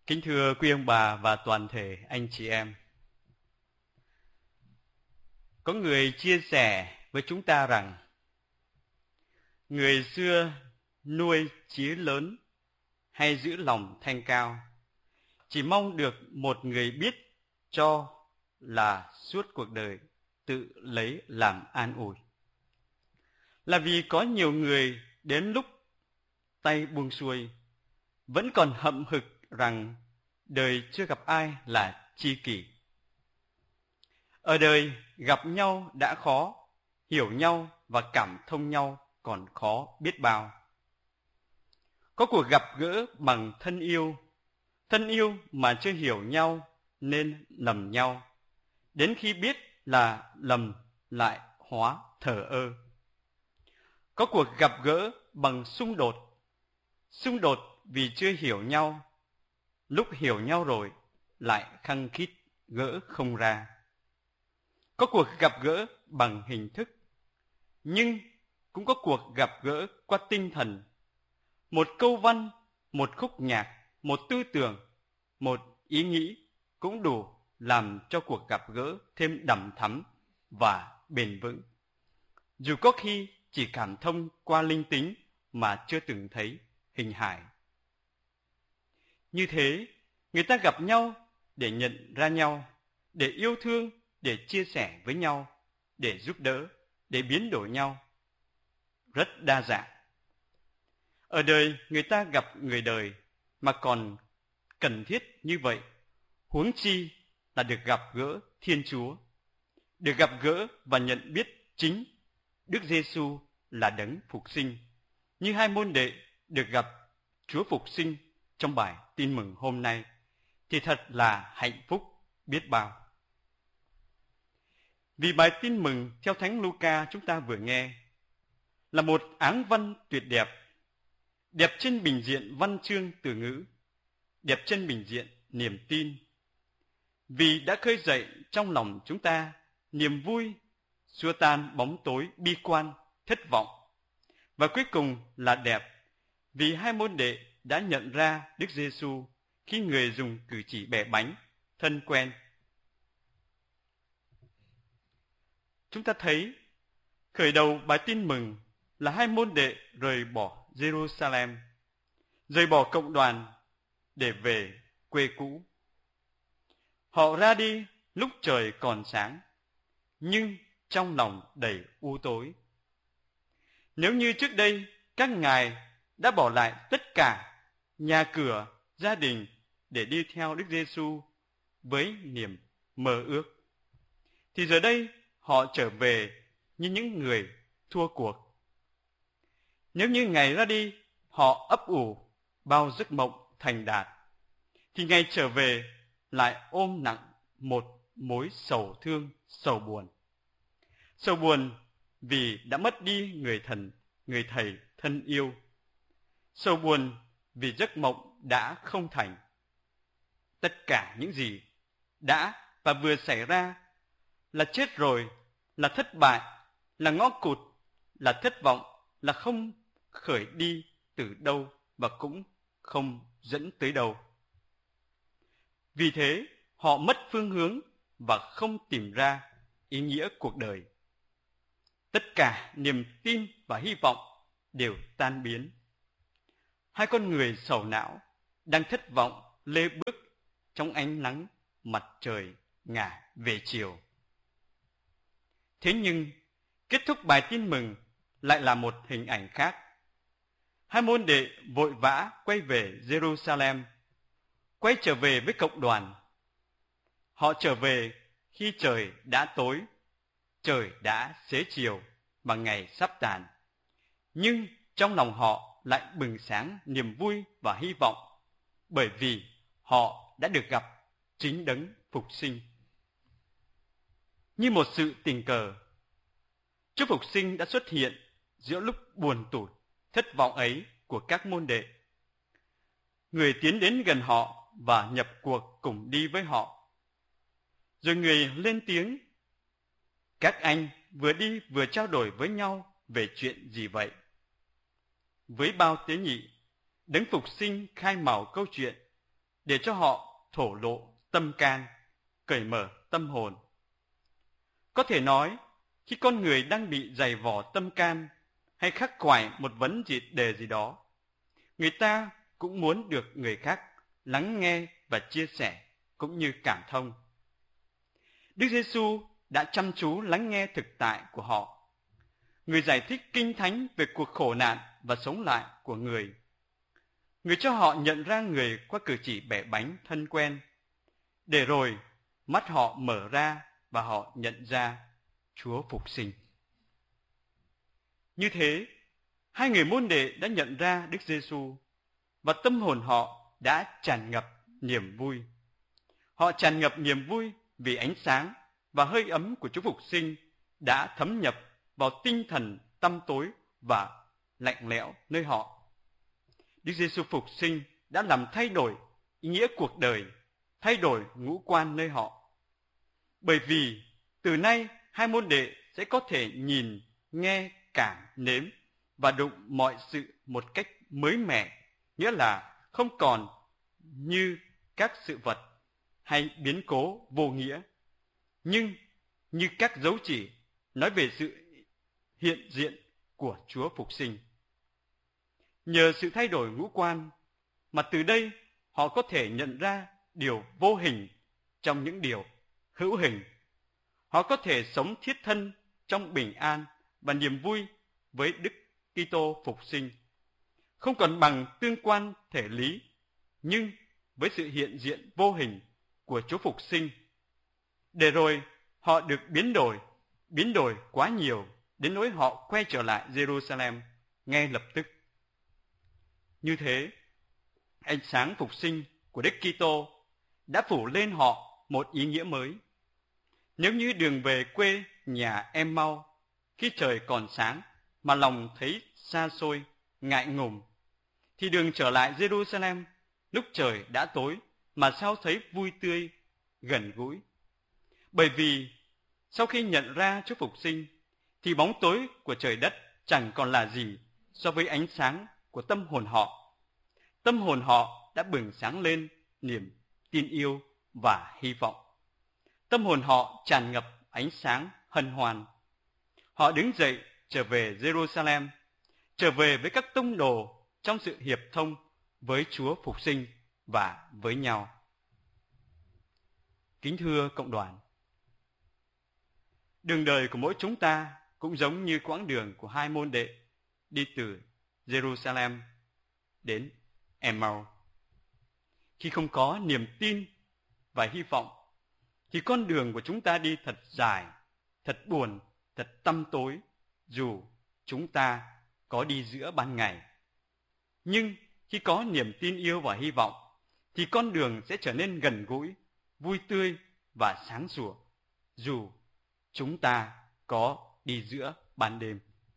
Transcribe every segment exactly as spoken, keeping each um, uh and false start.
Kính thưa quý ông bà và toàn thể anh chị em. Có người chia sẻ với chúng ta rằng người xưa nuôi chí lớn hay giữ lòng thanh cao, chỉ mong được một người biết cho là suốt cuộc đời tự lấy làm an ủi. Là vì có nhiều người đến lúc tay buông xuôi vẫn còn hậm hực rằng đời chưa gặp ai là tri kỷ. Ở đời gặp nhau đã khó, hiểu nhau và cảm thông nhau còn khó biết bao. Có cuộc gặp gỡ bằng thân yêu, thân yêu mà chưa hiểu nhau nên lầm nhau, đến khi biết là lầm lại hóa thờ ơ. Có cuộc gặp gỡ bằng xung đột, xung đột vì chưa hiểu nhau, lúc hiểu nhau rồi lại khăng khít gỡ không ra. Có cuộc gặp gỡ bằng hình thức, nhưng cũng có cuộc gặp gỡ qua tinh thần. Một câu văn, một khúc nhạc, một tư tưởng, một ý nghĩ cũng đủ làm cho cuộc gặp gỡ thêm đầm thắm và bền vững. Dù có khi chỉ cảm thông qua linh tính mà chưa từng thấy hình hài. Như thế, người ta gặp nhau để nhận ra nhau, để yêu thương, để chia sẻ với nhau, để giúp đỡ, để biến đổi nhau. Rất đa dạng. Ở đời người ta gặp người đời mà còn cần thiết như vậy, huống chi là được gặp gỡ Thiên Chúa, được gặp gỡ và nhận biết chính Đức Giêsu là đấng phục sinh, như hai môn đệ được gặp Chúa phục sinh trong bài tin mừng hôm nay, thì thật là hạnh phúc biết bao. Vì bài tin mừng theo Thánh Luca chúng ta vừa nghe là một áng văn tuyệt đẹp, đẹp trên bình diện văn chương từ ngữ, đẹp trên bình diện niềm tin. Vì đã khơi dậy trong lòng chúng ta niềm vui, xua tan bóng tối bi quan, thất vọng. Và cuối cùng là đẹp vì hai môn đệ đã nhận ra Đức Giêsu khi người dùng cử chỉ bẻ bánh, thân quen. Chúng ta thấy khởi đầu bài tin mừng là hai môn đệ rời bỏ Jerusalem, rời bỏ cộng đoàn để về quê cũ. Họ ra đi lúc trời còn sáng, nhưng trong lòng đầy u tối. Nếu như trước đây các ngài đã bỏ lại tất cả nhà cửa, gia đình để đi theo Đức Giêsu với niềm mơ ước, thì giờ đây họ trở về như những người thua cuộc. Nếu như ngày ra đi họ ấp ủ bao giấc mộng thành đạt, thì ngày trở về lại ôm nặng một mối sầu thương, sầu buồn. Sầu buồn vì đã mất đi người thần, người thầy thân yêu. Sầu buồn vì giấc mộng đã không thành. Tất cả những gì đã và vừa xảy ra là chết rồi, là thất bại, là ngõ cụt, là thất vọng, là không khởi đi từ đâu và cũng không dẫn tới đâu. Vì thế, họ mất phương hướng và không tìm ra ý nghĩa cuộc đời. Tất cả niềm tin và hy vọng đều tan biến. Hai con người sầu não đang thất vọng lê bước trong ánh nắng mặt trời ngả về chiều. Thế nhưng, kết thúc bài tin mừng lại là một hình ảnh khác. Hai môn đệ vội vã quay về Jerusalem, quay trở về với cộng đoàn. Họ trở về khi trời đã tối, trời đã xế chiều và ngày sắp tàn. Nhưng trong lòng họ lại bừng sáng niềm vui và hy vọng, bởi vì họ đã được gặp chính đấng phục sinh. Như một sự tình cờ, Chúa phục sinh đã xuất hiện giữa lúc buồn tủi, thất vọng ấy của các môn đệ. Người tiến đến gần họ và nhập cuộc cùng đi với họ. Rồi người lên tiếng: "Các anh vừa đi vừa trao đổi với nhau về chuyện gì vậy?" Với bao tế nhị, đấng phục sinh khai mào câu chuyện để cho họ thổ lộ tâm can, cởi mở tâm hồn. Có thể nói, khi con người đang bị dày vò tâm can hay khắc khoải một vấn đề gì đó, người ta cũng muốn được người khác lắng nghe và chia sẻ cũng như cảm thông. Đức Giêsu đã chăm chú lắng nghe thực tại của họ. Người giải thích kinh thánh về cuộc khổ nạn và sống lại của người. Người cho họ nhận ra người qua cử chỉ bẻ bánh thân quen, để rồi mắt họ mở ra và họ nhận ra Chúa phục sinh. Như thế, hai người môn đệ đã nhận ra Đức Giêsu và tâm hồn họ đã tràn ngập niềm vui. Họ tràn ngập niềm vui vì ánh sáng và hơi ấm của Chúa phục sinh đã thấm nhập vào tinh thần tăm tối và lạnh lẽo nơi họ. Đức Giêsu phục sinh đã làm thay đổi ý nghĩa cuộc đời, thay đổi ngũ quan nơi họ. Bởi vì từ nay hai môn đệ sẽ có thể nhìn, nghe, cảm, nếm và đụng mọi sự một cách mới mẻ, nghĩa là không còn như các sự vật hay biến cố vô nghĩa, nhưng như các dấu chỉ nói về sự hiện diện của Chúa phục sinh. Nhờ sự thay đổi ngũ quan mà từ đây họ có thể nhận ra điều vô hình trong những điều hữu hình. Họ có thể sống thiết thân trong bình an và niềm vui với Đức Kitô phục sinh, không còn bằng tương quan thể lý, nhưng với sự hiện diện vô hình của Chúa phục sinh. Để rồi họ được biến đổi, biến đổi quá nhiều đến nỗi họ quay trở lại Jerusalem ngay lập tức. Như thế, ánh sáng phục sinh của Đức Kitô đã phủ lên họ một ý nghĩa mới. Nếu như đường về quê nhà Em-mau khi trời còn sáng mà lòng thấy xa xôi, ngại ngùng, thì đường trở lại Jerusalem lúc trời đã tối mà sao thấy vui tươi, gần gũi. Bởi vì sau khi nhận ra Chúa phục sinh, thì bóng tối của trời đất chẳng còn là gì so với ánh sáng của tâm hồn họ. Tâm hồn họ đã bừng sáng lên niềm tin yêu và hy vọng. Tâm hồn họ tràn ngập ánh sáng hân hoan. Họ đứng dậy trở về Jerusalem, trở về với các tông đồ trong sự hiệp thông với Chúa phục sinh và với nhau. Kính thưa cộng đoàn, đường đời của mỗi chúng ta cũng giống như quãng đường của hai môn đệ đi từ Jerusalem đến Em-mau. Khi không có niềm tin và hy vọng, thì con đường của chúng ta đi thật dài, thật buồn, thật tăm tối, dù chúng ta có đi giữa ban ngày. Nhưng khi có niềm tin yêu và hy vọng, thì con đường sẽ trở nên gần gũi, vui tươi và sáng sủa, dù chúng ta có đi giữa ban đêm.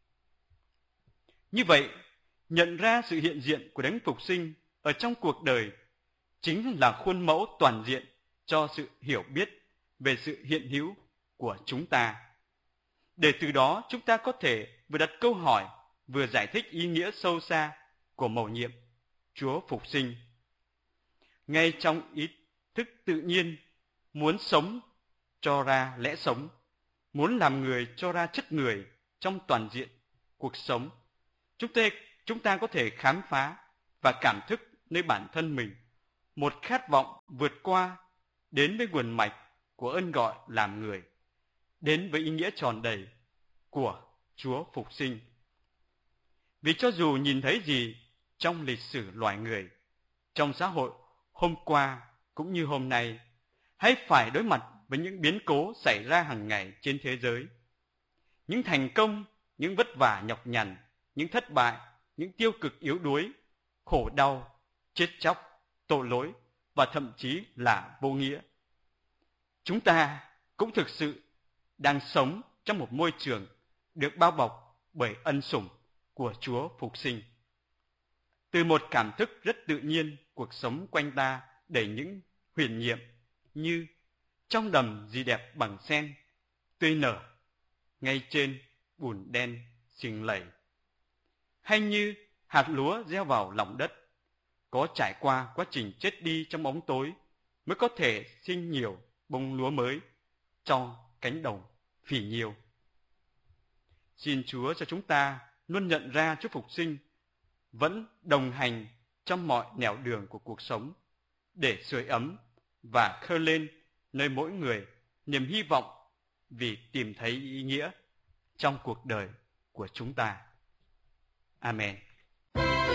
Như vậy, nhận ra sự hiện diện của Đấng Phục sinh ở trong cuộc đời chính là khuôn mẫu toàn diện cho sự hiểu biết về sự hiện hữu của chúng ta. Để từ đó chúng ta có thể vừa đặt câu hỏi, vừa giải thích ý nghĩa sâu xa của mầu nhiệm Chúa Phục sinh. Ngay trong ý thức tự nhiên, muốn sống cho ra lẽ sống, muốn làm người cho ra chất người trong toàn diện cuộc sống, chúng ta, chúng ta có thể khám phá và cảm thức nơi bản thân mình một khát vọng vượt qua đến với nguồn mạch của ơn gọi làm người, đến với ý nghĩa tròn đầy của Chúa Phục sinh. Vì cho dù nhìn thấy gì trong lịch sử loài người, trong xã hội hôm qua cũng như hôm nay, hay phải đối mặt với những biến cố xảy ra hàng ngày trên thế giới, những thành công, những vất vả nhọc nhằn, những thất bại, những tiêu cực yếu đuối, khổ đau, chết chóc, tội lỗi và thậm chí là vô nghĩa, chúng ta cũng thực sự đang sống trong một môi trường được bao bọc bởi ân sủng của Chúa Phục sinh. Từ một cảm thức rất tự nhiên, cuộc sống quanh ta đầy những huyền nhiệm như trong đầm gì đẹp bằng sen, tươi nở ngay trên bùn đen xình lầy, hay như hạt lúa gieo vào lòng đất, có trải qua quá trình chết đi trong bóng tối mới có thể sinh nhiều bông lúa mới cho cánh đồng phì nhiêu. Xin Chúa cho chúng ta luôn nhận ra Chúa Phục Sinh vẫn đồng hành trong mọi nẻo đường của cuộc sống để sưởi ấm và khơi lên nơi mỗi người niềm hy vọng vì tìm thấy ý nghĩa trong cuộc đời của chúng ta. Amen.